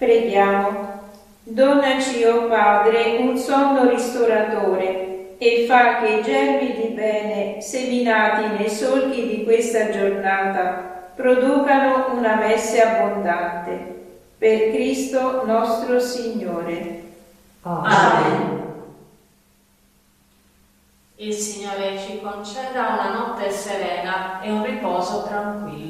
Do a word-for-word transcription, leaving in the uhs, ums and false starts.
Preghiamo. Donaci, o Padre, un sonno ristoratore e fa che i germi di bene seminati nei solchi di questa giornata producano una messe abbondante. Per Cristo nostro Signore. Amen. Il Signore ci conceda una notte serena e un riposo tranquillo.